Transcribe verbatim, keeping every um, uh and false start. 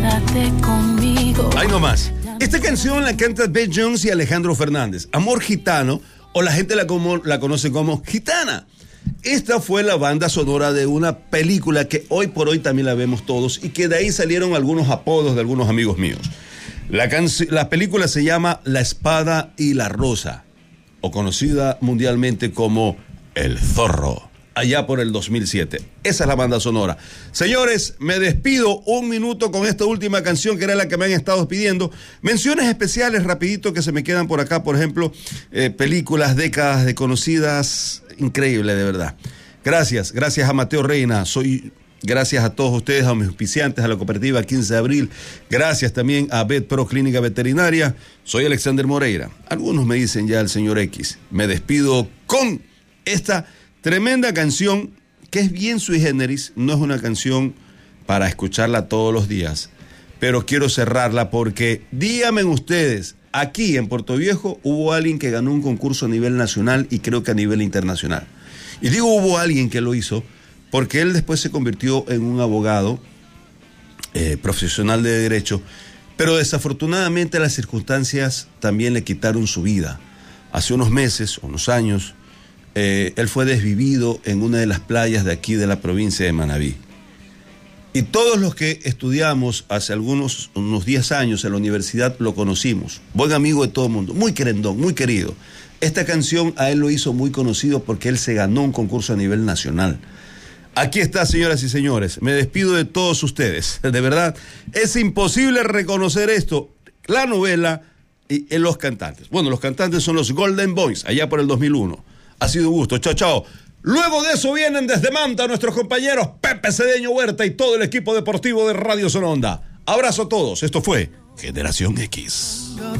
quédate conmigo. Ahí nomás. Esta canción la canta Beth Jones y Alejandro Fernández. Amor Gitano, o la gente la, como, la conoce como Gitana. Esta fue la banda sonora de una película que hoy por hoy también la vemos todos y que de ahí salieron algunos apodos de algunos amigos míos. La, canc- la película se llama La Espada y la Rosa, o conocida mundialmente como El Zorro, allá por el dos mil siete. Esa es la banda sonora. Señores, me despido un minuto con esta última canción que era la que me han estado pidiendo. Menciones especiales rapidito que se me quedan por acá, por ejemplo, eh, películas, décadas de conocidas, increíble de verdad. Gracias, gracias a Mateo Reina, soy... Gracias a todos ustedes, a mis auspiciantes, a la cooperativa quince de abril. Gracias también a VetPro Clínica Veterinaria. Soy Alexander Moreira. Algunos me dicen ya el señor X. Me despido con esta tremenda canción que es bien sui generis. No es una canción para escucharla todos los días, pero quiero cerrarla porque, díganme ustedes, aquí en Puerto Viejo hubo alguien que ganó un concurso a nivel nacional y creo que a nivel internacional. Y digo hubo alguien que lo hizo porque él después se convirtió en un abogado eh, profesional de derecho, pero desafortunadamente las circunstancias también le quitaron su vida. Hace unos meses, unos años, eh, él fue desvivido en una de las playas de aquí de la provincia de Manabí. Y todos los que estudiamos hace algunos unos diez años en la universidad lo conocimos. Buen amigo de todo el mundo, muy querendón, muy querido. Esta canción a él lo hizo muy conocido porque él se ganó un concurso a nivel nacional. Aquí está, señoras y señores, me despido de todos ustedes, de verdad, es imposible reconocer esto, la novela y, y los cantantes. Bueno, los cantantes son los Golden Boys, allá por el dos mil uno. Ha sido un gusto, chao, chao. Luego de eso vienen desde Manta nuestros compañeros Pepe Cedeño Huerta y todo el equipo deportivo de Radio Sononda. Abrazo a todos, esto fue Generación X.